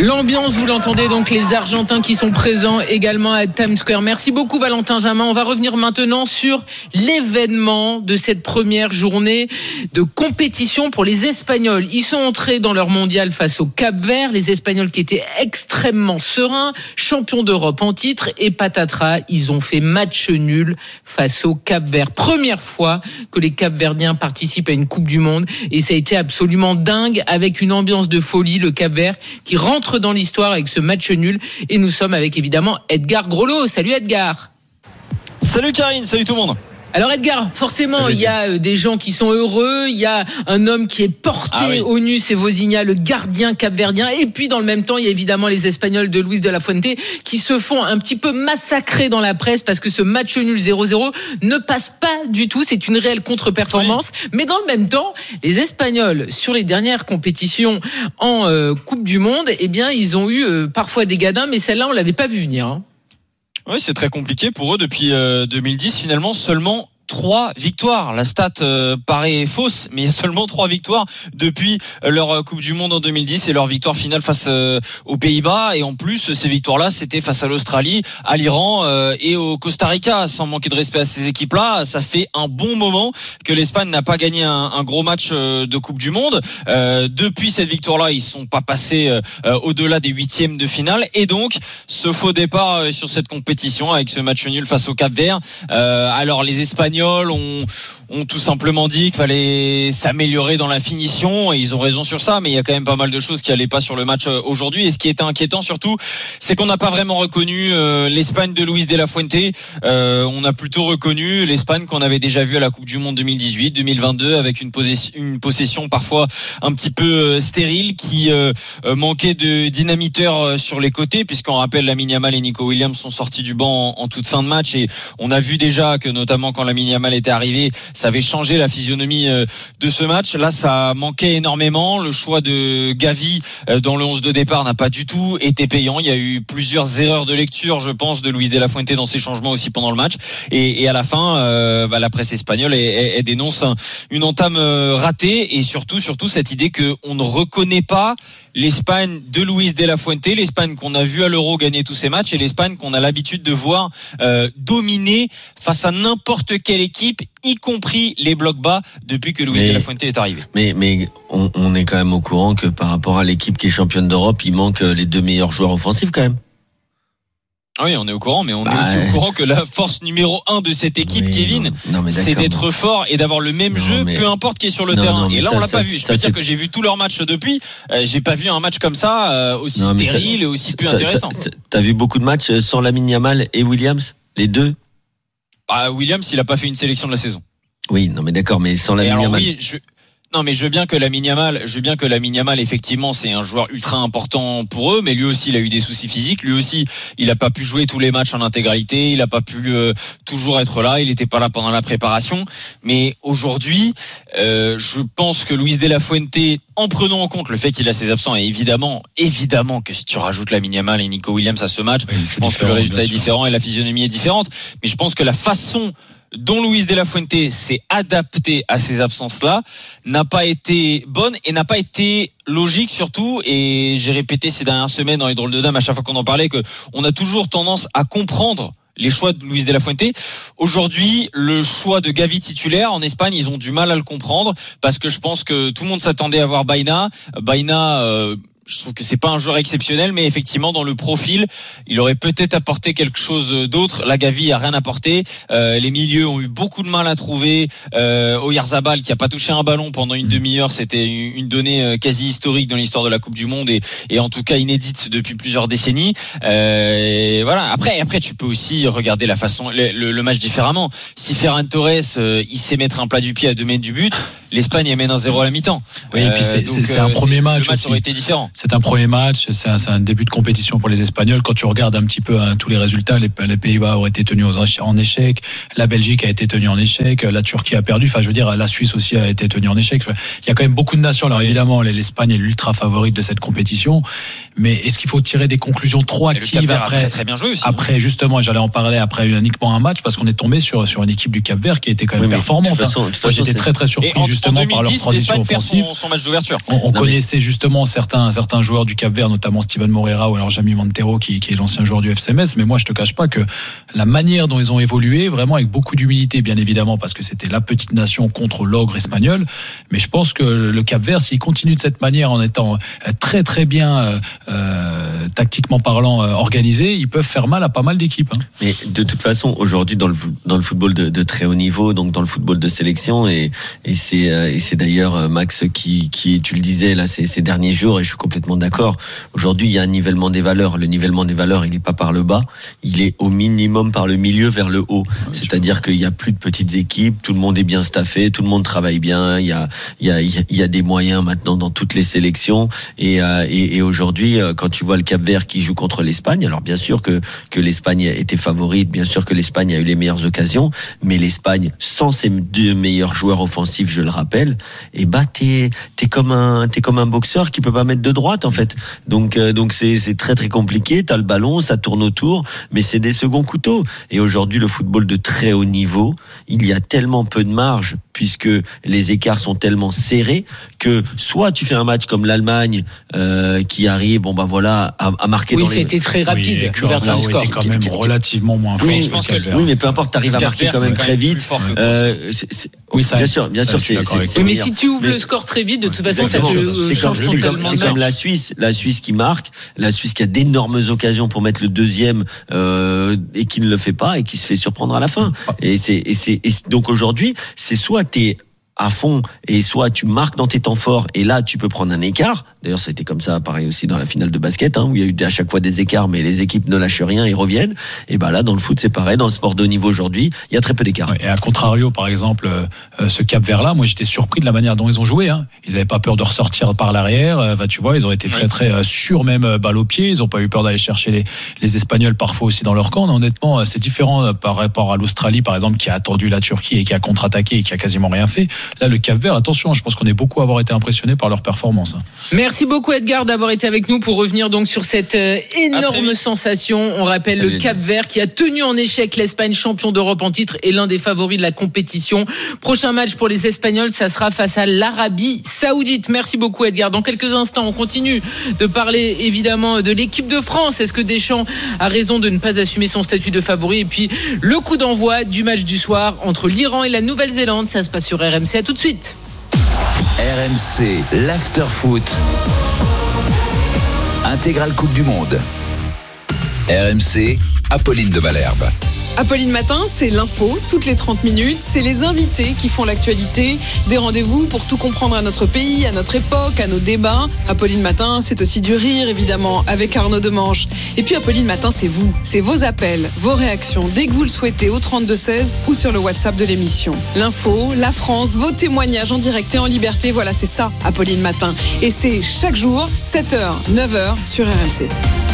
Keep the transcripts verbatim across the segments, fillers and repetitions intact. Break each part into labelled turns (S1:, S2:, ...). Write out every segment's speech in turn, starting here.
S1: L'ambiance, vous l'entendez, donc les Argentins qui sont présents également à Times Square. Merci beaucoup Valentin Jamin. On va revenir maintenant sur l'événement de cette première journée de compétition pour les Espagnols. Ils sont entrés dans leur mondial face au Cap-Vert. Les Espagnols qui étaient extrêmement sereins, champions d'Europe en titre, et patatras, ils ont fait match nul face au Cap-Vert. Première fois que les Cap-Verdiens participent à une Coupe du Monde et ça a été absolument dingue avec une ambiance de folie. Le Cap-Vert qui rentre dans l'histoire avec ce match nul et nous sommes avec évidemment Edgar Grolot. Salut Edgar.
S2: Salut Karine, salut tout le monde.
S1: Alors Edgar, forcément il y a des gens qui sont heureux, il y a un homme qui est porté ah oui. au nu, c'est Vozinha, le gardien capverdien, et puis dans le même temps il y a évidemment les Espagnols de Luis de la Fuente qui se font un petit peu massacrer dans la presse parce que ce match nul zéro zéro ne passe pas du tout, c'est une réelle contre-performance, oui. mais dans le même temps les Espagnols sur les dernières compétitions en euh, Coupe du Monde, eh bien ils ont eu euh, parfois des gadins, mais celle-là on l'avait pas vu venir. Hein.
S2: Oui, c'est très compliqué pour eux depuis euh, deux mille dix. Finalement, seulement trois victoires. La stat euh, paraît fausse, mais il y a seulement trois victoires depuis leur Coupe du Monde en deux mille dix et leur victoire finale face euh, aux Pays-Bas. Et en plus, ces victoires-là, c'était face à l'Australie, à l'Iran euh, et au Costa Rica. Sans manquer de respect à ces équipes-là, ça fait un bon moment que l'Espagne n'a pas gagné un, un gros match euh, de Coupe du Monde. Euh, depuis cette victoire-là, ils sont pas passés euh, au-delà des huitièmes de finale. Et donc, ce faux départ euh, sur cette compétition avec ce match nul face au Cap-Vert. Euh, alors, les Espagnols ont, ont tout simplement dit qu'il fallait s'améliorer dans la finition et ils ont raison sur ça, mais il y a quand même pas mal de choses qui allaient pas sur le match aujourd'hui. Et ce qui était inquiétant surtout, c'est qu'on n'a pas vraiment reconnu euh, l'Espagne de Luis de la Fuente. Euh, on a plutôt reconnu l'Espagne qu'on avait déjà vue à la Coupe du Monde deux mille dix-huit, deux mille vingt-deux, avec une possession, une possession parfois un petit peu stérile qui euh, manquait de dynamiteur sur les côtés, puisqu'on rappelle Lamine Yamal et Nico Williams sont sortis du banc en, en toute fin de match et on a vu déjà que notamment quand Lamine Yamal était arrivé, ça avait changé la physionomie de ce match. Là, ça manquait énormément. Le choix de Gavi dans le onze de départ n'a pas du tout été payant. Il y a eu plusieurs erreurs de lecture, je pense, de Luis de la Fuente dans ses changements aussi pendant le match. Et, et à la fin, euh, bah, la presse espagnole elle, elle, elle dénonce un, une entame ratée et surtout, surtout cette idée que on ne reconnaît pas l'Espagne de Luis de la Fuente, l'Espagne qu'on a vu à l'Euro gagner tous ses matchs et l'Espagne qu'on a l'habitude de voir euh, dominer face à n'importe quelle équipe, y compris les blocs bas depuis que Luis mais, de la Fuente est arrivé.
S3: Mais, mais on, on est quand même au courant que par rapport à l'équipe qui est championne d'Europe, il manque les deux meilleurs joueurs offensifs quand même.
S2: Oui, on est au courant, mais on
S3: bah,
S2: est aussi au courant que la force numéro un de cette équipe, oui, Kevin,
S3: non, non,
S2: c'est d'être
S3: non.
S2: fort et d'avoir le même non, jeu, mais... peu importe qui est sur le
S3: non,
S2: terrain.
S3: non,
S2: et là,
S3: ça,
S2: on l'a
S3: ça,
S2: pas vu. Je
S3: ça,
S2: peux
S3: ça,
S2: dire que j'ai vu tous leurs matchs depuis. Euh, j'ai pas vu un match comme ça euh, aussi
S3: non,
S2: stérile
S3: ça,
S2: et aussi peu
S3: ça,
S2: intéressant.
S3: Ça, ça, t'as vu beaucoup de matchs sans Lamine Yamal et Williams, les deux?
S2: Bah, Williams, il a pas fait une sélection de la saison.
S3: Oui, non, mais d'accord, mais sans Lamine Yamal.
S2: Oui, je... Non, mais je veux bien que Lamine Yamal, je veux bien que Lamine Yamal, effectivement, c'est un joueur ultra important pour eux, mais lui aussi, il a eu des soucis physiques. Lui aussi, il a pas pu jouer tous les matchs en intégralité. Il a pas pu euh, toujours être là. Il était pas là pendant la préparation. Mais aujourd'hui, euh, je pense que Luis de la Fuente, en prenant en compte le fait qu'il a ses absents, et évidemment, évidemment que si tu rajoutes Lamine Yamal et Nico Williams à ce match, oui, je pense que le résultat est différent et la physionomie est différente. Mais je pense que la façon dont Luis de la Fuente s'est adapté à ces absences-là n'a pas été bonne et n'a pas été logique surtout. Et j'ai répété ces dernières semaines dans les drôles de dames à chaque fois qu'on en parlait que on a toujours tendance à comprendre les choix de Luis de la Fuente. Aujourd'hui, le choix de Gavi titulaire en Espagne, ils ont du mal à le comprendre parce que je pense que tout le monde s'attendait à voir Baena. Baena, euh, je trouve que c'est pas un joueur exceptionnel, mais effectivement dans le profil, il aurait peut-être apporté quelque chose d'autre. La Gavi a rien apporté. Euh, les milieux ont eu beaucoup de mal à trouver. Euh, Oyarzabal qui a pas touché un ballon pendant une demi-heure, c'était une donnée quasi historique dans l'histoire de la Coupe du Monde et, et en tout cas inédite depuis plusieurs décennies. Euh, et voilà. Après, après tu peux aussi regarder la façon, le, le, le match différemment. Si Ferran Torres, euh, il sait mettre un plat du pied à deux mètres du but, l'Espagne elle mène un zéro à la mi-temps.
S4: Oui, et puis c'est, donc, c'est, c'est un euh, premier
S2: c'est,
S4: match.
S2: Le match
S4: aussi.
S2: aurait été différent.
S4: C'est un premier match, c'est un, c'est un début de compétition pour les Espagnols. Quand tu regardes un petit peu hein, tous les résultats, les, les Pays-Bas ont été tenus en échec, la Belgique a été tenue en échec, la Turquie a perdu. Enfin, je veux dire, la Suisse aussi a été tenue en échec. Enfin, il y a quand même beaucoup de nations. Alors évidemment, l'Espagne est l'ultra favorite de cette compétition. Mais est-ce qu'il faut tirer des conclusions trop actives après,
S2: très, très bien joué aussi,
S4: après justement, j'allais en parler après uniquement un match parce qu'on est tombé sur sur une équipe du Cap-Vert qui était quand même oui, performante. De façon, hein. Moi, j'étais c'est... très très surpris en, justement en deux mille dix, par leur transition offensive.
S2: Son, son match d'ouverture.
S4: On, on connaissait justement certains certains joueurs du Cap-Vert, notamment Steven Moreira ou alors Jamie Montero qui, qui est l'ancien joueur du F C Metz. Mais moi, je te cache pas que la manière dont ils ont évolué, vraiment avec beaucoup d'humilité, bien évidemment, parce que c'était la petite nation contre l'ogre espagnol. Mais je pense que le Cap-Vert, s'il continue de cette manière en étant très très bien euh, tactiquement parlant euh, organisé, ils peuvent faire mal à pas mal d'équipes. Hein.
S3: Mais de toute façon, aujourd'hui dans le dans le football de, de très haut niveau, donc dans le football de sélection, et et c'est et c'est d'ailleurs Max qui qui tu le disais là ces, ces derniers jours, et je suis complètement d'accord. Aujourd'hui, il y a un nivellement des valeurs. Le nivellement des valeurs, il n'est pas par le bas, il est au minimum par le milieu vers le haut. Ouais, c'est-à-dire qu'il y a plus de petites équipes, tout le monde est bien staffé, tout le monde travaille bien. Il y a il y a il y a des moyens maintenant dans toutes les sélections, et euh, et, et aujourd'hui, quand tu vois le Cap-Vert qui joue contre l'Espagne, alors bien sûr que que l'Espagne était favorite, bien sûr que l'Espagne a eu les meilleures occasions, mais l'Espagne sans ses deux meilleurs joueurs offensifs, je le rappelle, et bah t'es t'es comme un t'es comme un boxeur qui peut pas mettre de droite en fait. Donc euh, donc c'est c'est très très compliqué. T'as le ballon, ça tourne autour, mais c'est des seconds couteaux. Et aujourd'hui, le football de très haut niveau, il y a tellement peu de marge, puisque les écarts sont tellement serrés, que soit tu fais un match comme l'Allemagne euh, qui arrive, bon bah voilà, à, à marquer
S1: oui,
S3: dans les...
S1: Oui, c'était très rapide.
S4: Oui, l'ouverture du score était quand même relativement moins fort.
S3: Oui, je pense que le... oui, mais peu importe, t'arrives à marquer quand même très vite. Euh, c'est, c'est... Oui, ça, bien sûr, bien
S4: ça,
S3: sûr, c'est, c'est, c'est
S1: mais si tu ouvres mais... le score très vite, de toute façon, ça te
S3: c'est
S1: change
S3: comme,
S1: totalement.
S3: C'est comme, c'est comme la Suisse, la Suisse qui marque, la Suisse qui a d'énormes occasions pour mettre le deuxième euh, et qui ne le fait pas et qui se fait surprendre à la fin. Et c'est, et c'est, et donc aujourd'hui, c'est soit t'es à fond et soit tu marques dans tes temps forts et là tu peux prendre un écart. D'ailleurs ça a été comme ça pareil aussi dans la finale de basket hein, où il y a eu à chaque fois des écarts mais les équipes ne lâchent rien et reviennent. Et bah là dans le foot c'est pareil, dans le sport de haut niveau aujourd'hui il y a très peu d'écarts.
S4: Et à contrario par exemple euh, ce Cap-Vert là, moi j'étais surpris de la manière dont ils ont joué hein. Ils n'avaient pas peur de ressortir par l'arrière, euh, bah, tu vois ils ont été très très euh, sûrs même euh, balle au pied, ils n'ont pas eu peur d'aller chercher les, les Espagnols parfois aussi dans leur camp. Honnêtement euh, c'est différent euh, par rapport à l'Australie par exemple qui a attendu la Turquie et qui a contre-attaqué et qui a quasiment rien fait. Là le Cap-Vert, attention, je pense qu'on est beaucoup à avoir été impressionnés par leur performance.
S1: Merci beaucoup Edgar d'avoir été avec nous pour revenir donc sur cette euh, énorme sensation. On rappelle Salut. Le Cap-Vert qui a tenu en échec l'Espagne, champion d'Europe en titre et l'un des favoris de la compétition. Prochain match pour les Espagnols, ça sera face à l'Arabie Saoudite. Merci beaucoup Edgar. Dans quelques instants, on continue de parler évidemment de l'équipe de France. Est-ce que Deschamps a raison de ne pas assumer son statut de favori? Et puis le coup d'envoi du match du soir entre l'Iran et la Nouvelle-Zélande. Ça se passe sur R M C. À tout de suite.
S5: R M C, l'after-foot. Intégrale Coupe du Monde. R M C, Apolline de Malherbe.
S6: Apolline Matin, c'est l'info, toutes les trente minutes. C'est les invités qui font l'actualité. Des rendez-vous pour tout comprendre à notre pays, à notre époque, à nos débats. Apolline Matin, c'est aussi du rire, évidemment, avec Arnaud Demanche. Et puis Apolline Matin, c'est vous. C'est vos appels, vos réactions, dès que vous le souhaitez, au trente-deux seize ou sur le WhatsApp de l'émission. L'info, la France, vos témoignages en direct et en liberté. Voilà, c'est ça, Apolline Matin. Et c'est chaque jour, sept heures, neuf heures, sur R M C.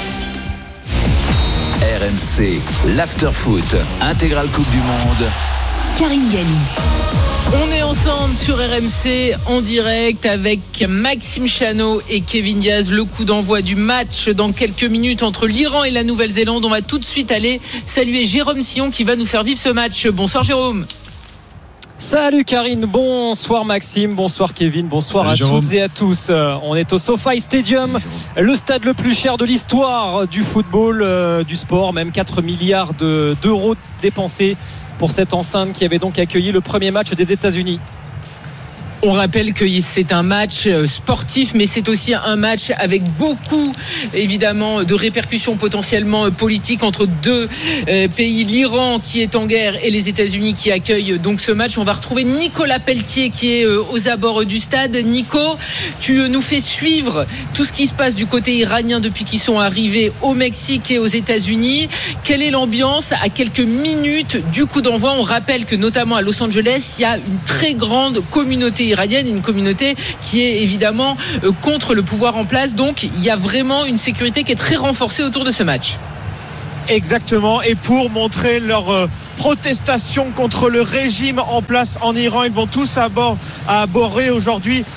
S5: R M C, l'after-foot, intégrale Coupe du Monde.
S7: Karine Galli.
S1: On est ensemble sur R M C en direct avec Maxime Chanot et Kevin Diaz. Le coup d'envoi du match dans quelques minutes entre l'Iran et la Nouvelle-Zélande. On va tout de suite aller saluer Jérôme Sillon qui va nous faire vivre ce match. Bonsoir Jérôme.
S8: Salut Karine, bonsoir Maxime, bonsoir Kevin, bonsoir Salut à Jérôme. Toutes et à tous. On est au SoFi Stadium, le stade le plus cher de l'histoire du football, euh, du sport, même quatre milliards de, d'euros dépensés pour cette enceinte qui avait donc accueilli le premier match des États-Unis.
S1: On rappelle que c'est un match sportif, mais c'est aussi un match avec beaucoup, évidemment, de répercussions potentiellement politiques entre deux pays, l'Iran qui est en guerre et les États-Unis qui accueillent donc ce match. On va retrouver Nicolas Pelletier qui est aux abords du stade. Nico, tu nous fais suivre tout ce qui se passe du côté iranien depuis qu'ils sont arrivés au Mexique et aux États-Unis. Quelle est l'ambiance à quelques minutes du coup d'envoi? On rappelle que notamment à Los Angeles, il y a une très grande communauté iranienne, une communauté qui est évidemment contre le pouvoir en place. Donc il y a vraiment une sécurité qui est très renforcée autour de ce match.
S9: Exactement, et pour montrer leur euh, protestation contre le régime en place en Iran, ils vont tous à bord à aborder aujourd'hui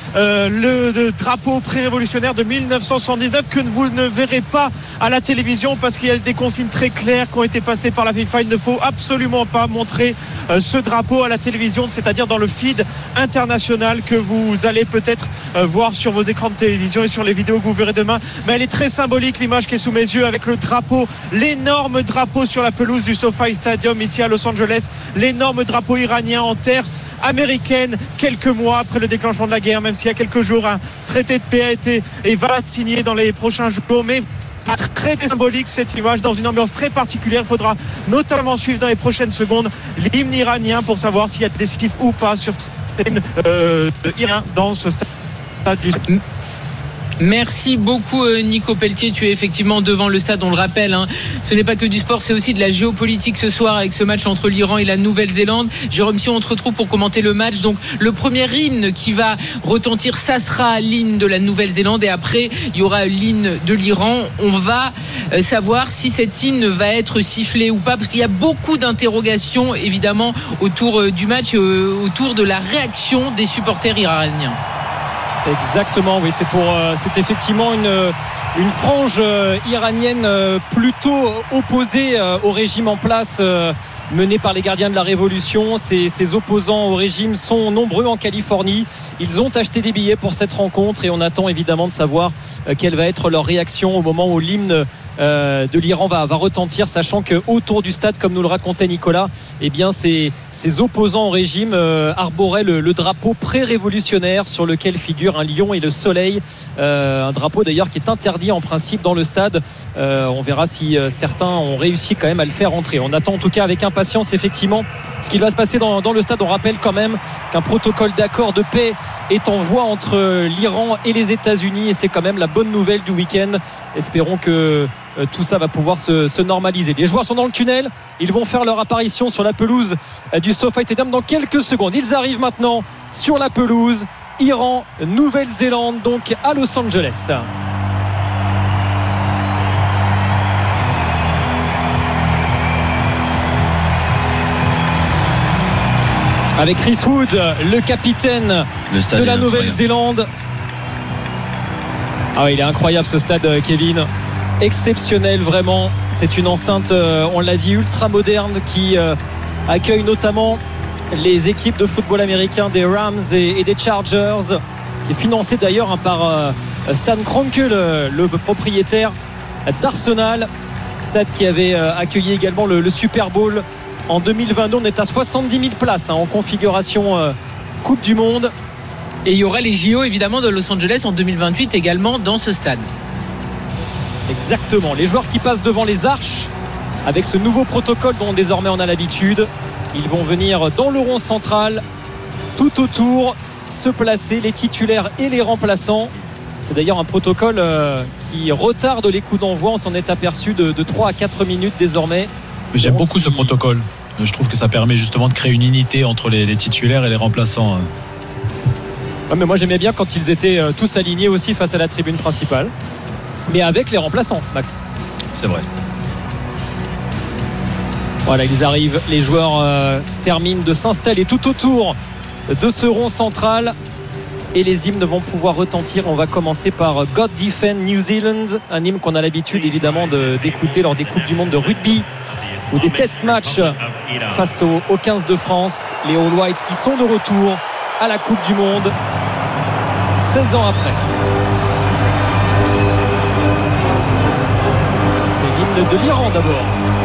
S9: euh, le, le drapeau pré-révolutionnaire de mille neuf cent soixante-dix-neuf que vous ne verrez pas à la télévision parce qu'il y a des consignes très claires qui ont été passées par la FIFA. Il ne faut absolument pas montrer euh, ce drapeau à la télévision, c'est-à-dire dans le feed international que vous allez peut-être euh, voir sur vos écrans de télévision et sur les vidéos que vous verrez demain. Mais elle est très symbolique, l'image qui est sous mes yeux avec le drapeau, l'énorme drapeau sur la pelouse du SoFi Stadium ici à Los Angeles, l'énorme drapeau iranien en terre américaine quelques mois après le déclenchement de la guerre, même s'il y a quelques jours un traité de paix a été et va être signé dans les prochains jours, mais très symbolique cette image dans une ambiance très particulière. Il faudra notamment suivre dans les prochaines secondes l'hymne iranien pour savoir s'il y a des siffs ou pas sur cette hymne euh, iranien dans ce stade du...
S1: Merci beaucoup Nico Pelletier, tu es effectivement devant le stade, on le rappelle, hein. Ce n'est pas que du sport, c'est aussi de la géopolitique ce soir avec ce match entre l'Iran et la Nouvelle-Zélande. Jérôme, si on te retrouve pour commenter le match, donc le premier hymne qui va retentir, ça sera l'hymne de la Nouvelle-Zélande et après il y aura l'hymne de l'Iran. On va savoir si cet hymne va être sifflé ou pas, parce qu'il y a beaucoup d'interrogations évidemment autour du match et autour de la réaction des supporters iraniens.
S8: Exactement, oui, c'est pour, euh, c'est effectivement une, une frange euh, iranienne euh, plutôt opposée euh, au régime en place euh, mené par les gardiens de la Révolution. Ces, ces opposants au régime sont nombreux en Californie. Ils ont acheté des billets pour cette rencontre et on attend évidemment de savoir euh, quelle va être leur réaction au moment où l'hymne Euh, de l'Iran va, va retentir, sachant que autour du stade, comme nous le racontait Nicolas, eh bien ces, ces opposants au régime euh, arboraient le, le drapeau pré-révolutionnaire sur lequel figure un lion et le soleil, euh, un drapeau d'ailleurs qui est interdit en principe dans le stade. Euh, on verra si euh, certains ont réussi quand même à le faire entrer. On attend en tout cas avec impatience effectivement ce qui va se passer dans, dans le stade. On rappelle quand même qu'un protocole d'accord de paix est en voie entre l'Iran et les États-Unis et c'est quand même la bonne nouvelle du week-end. Espérons que euh, tout ça va pouvoir se, se normaliser. Les joueurs sont dans le tunnel, ils vont faire leur apparition sur la pelouse euh, du SoFi Stadium dans quelques secondes. Ils arrivent maintenant sur la pelouse. Iran, Nouvelle-Zélande, donc à Los Angeles. Avec Chris Wood, le capitaine le de la Nouvelle-Zélande. Ah oui, il est incroyable ce stade, Kevin. Exceptionnel vraiment. C'est une enceinte, on l'a dit, ultra moderne qui accueille notamment les équipes de football américain des Rams et des Chargers, qui est financée d'ailleurs par Stan Kroenke, le, le propriétaire d'Arsenal. Stade qui avait accueilli également le, le Super Bowl en deux mille vingt-deux. On est à soixante-dix mille places hein, en configuration euh, Coupe du Monde.
S1: Et il y aura les J O évidemment de Los Angeles en deux mille vingt-huit également dans ce stade.
S8: Exactement. Les joueurs qui passent devant les arches avec ce nouveau protocole dont désormais on a l'habitude. Ils vont venir dans le rond central, tout autour, se placer, les titulaires et les remplaçants. C'est d'ailleurs un protocole euh, qui retarde les coups d'envoi. On s'en est aperçu de, de trois à quatre minutes désormais.
S4: Mais j'aime beaucoup ce protocole. Je trouve que ça permet justement de créer une unité entre les, les titulaires et les remplaçants.
S8: Ouais, mais moi j'aimais bien quand ils étaient tous alignés aussi face à la tribune principale. Mais avec les remplaçants, Max.
S4: C'est vrai.
S8: Voilà, ils arrivent. Les joueurs euh, terminent de s'installer tout autour de ce rond central. Et les hymnes vont pouvoir retentir. On va commencer par God Defend New Zealand, un hymne qu'on a l'habitude évidemment de, d'écouter lors des Coupes du Monde de rugby ou des test matchs face aux, aux quinze de France. Les All Whites qui sont de retour à la Coupe du Monde seize ans après. C'est l'hymne de l'Iran d'abord.